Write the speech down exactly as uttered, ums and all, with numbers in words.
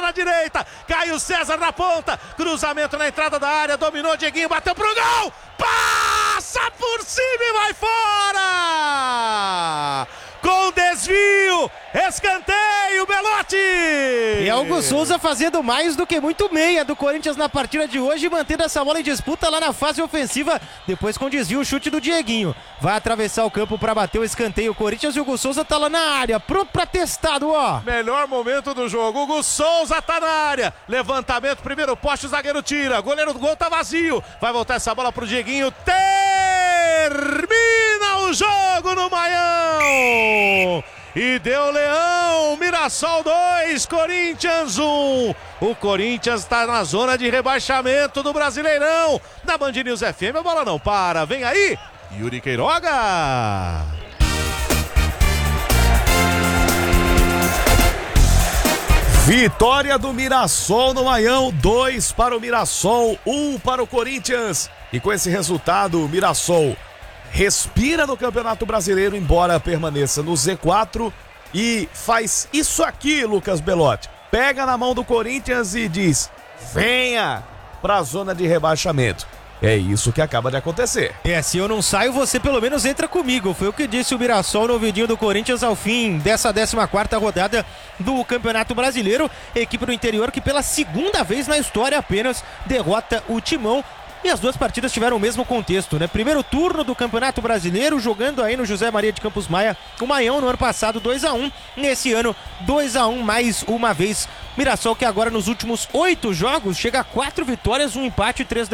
na direita, Caio César na ponta, cruzamento na entrada da área, dominou Dieguinho, bateu pro gol, passa por cima e vai fora! Com desvio, escanteio, Belotti! E é o Hugo Souza fazendo mais do que muito meia do Corinthians na partida de hoje, mantendo essa bola em disputa lá na fase ofensiva, depois com desvio o chute do Dieguinho. Vai atravessar o campo para bater o escanteio, o Corinthians, e o Hugo Souza tá lá na área, pronto pra testado, ó. Melhor momento do jogo, Hugo Souza tá na área, levantamento, primeiro poste, o zagueiro tira, goleiro do gol tá vazio, vai voltar essa bola pro Dieguinho, termina o jogo no Maião! E deu Leão, Mirassol dois, Corinthians um. O Corinthians está na zona de rebaixamento do Brasileirão. Na Band News F M a bola não para. Vem aí, Yuri Queiroga. Vitória do Mirassol no Maião, dois para o Mirassol, um para o Corinthians. E com esse resultado, o Mirassol respira no Campeonato Brasileiro, embora permaneça no Z quatro, e faz isso aqui, Lucas Belotti. Pega na mão do Corinthians e diz: venha para a zona de rebaixamento. É isso que acaba de acontecer. É, se eu não saio, você pelo menos entra comigo. Foi o que disse o Mirassol no ouvidinho do Corinthians ao fim dessa décima quarta rodada do Campeonato Brasileiro. Equipe do interior que pela segunda vez na história apenas derrota o Timão. E as duas partidas tiveram o mesmo contexto, né? Primeiro turno do Campeonato Brasileiro, jogando aí no José Maria de Campos Maia, o Maião no ano passado dois a um, nesse ano dois a um mais uma vez. Mirassol que agora nos últimos oito jogos chega a quatro vitórias, um empate e três derrotas.